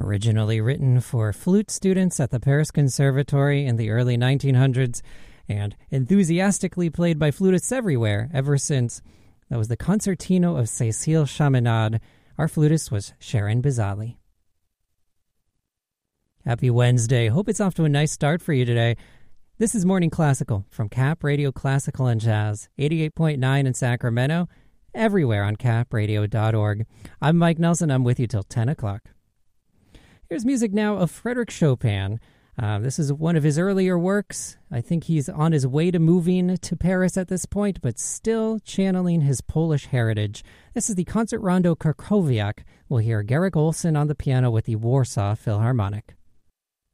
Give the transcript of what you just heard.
Originally written for flute students at the Paris Conservatory in the early 1900s and enthusiastically played by flutists everywhere ever since. That was the Concertino of Cécile Chaminade. Our flutist was Sharon Bizali. Happy Wednesday. Hope it's off to a nice start for you today. This is Morning Classical from Cap Radio Classical and Jazz, 88.9 in Sacramento, everywhere on capradio.org. I'm Mike Nelson. I'm with you till 10 o'clock. Here's music now of Frédéric Chopin. This is one of his earlier works. I think he's on his way to moving to Paris at this point, but still channeling his Polish heritage. This is the Concert Rondo Krakowiak. We'll hear Garrick Olson on the piano with the Warsaw Philharmonic.